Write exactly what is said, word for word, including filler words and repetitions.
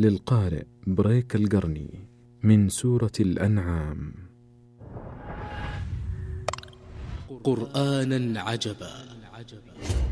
للقارئ بريك القرني من سورة الأنعام. قرآنا عجبا